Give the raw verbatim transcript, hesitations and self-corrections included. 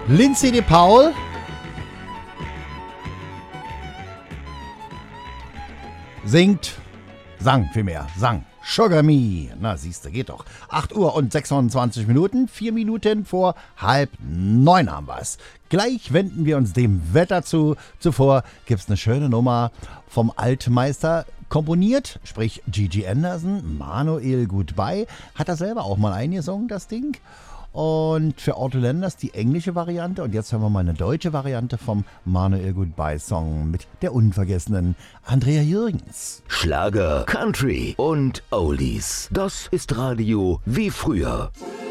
Lindsay de Paul. Singt, sang vielmehr, sang. Sugar Me. Na, siehste, geht doch. acht Uhr und sechsundzwanzig Minuten, vier Minuten vor halb neun haben wir es. Gleich wenden wir uns dem Wetter zu. Zuvor gibt's eine schöne Nummer vom Altmeister komponiert, sprich Gigi Anderson, Manuel Goodbye. Hat er selber auch mal eingesungen, das Ding. Und für Otto Lenders die englische Variante. Und jetzt hören wir mal eine deutsche Variante vom Manuel Goodbye Song mit der unvergessenen Andrea Jürgens. Schlager, Country und Oldies. Das ist Radio wie früher.